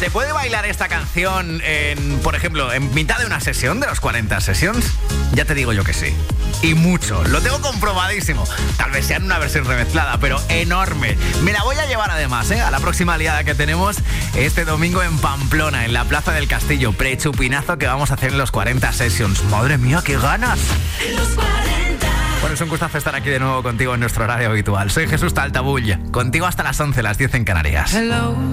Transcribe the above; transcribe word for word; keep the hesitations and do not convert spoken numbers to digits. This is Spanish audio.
¿Se puede bailar esta canción, en, por ejemplo, en mitad de una sesión de los cuarenta Sessions? Ya te digo yo que sí. Y mucho. Lo tengo comprobadísimo. Tal vez sea en una versión remezclada, pero enorme. Me la voy a llevar además, ¿eh? A la próxima liada que tenemos este domingo en Pamplona, en la Plaza del Castillo. Prechupinazo que vamos a hacer en los cuarenta Sessions. ¡Madre mía, qué ganas! En los cuarenta. Bueno, es un gustazo estar aquí de nuevo contigo en nuestro horario habitual. Soy Jesús Taltabull. Contigo hasta las once, las diez en Canarias. Hello.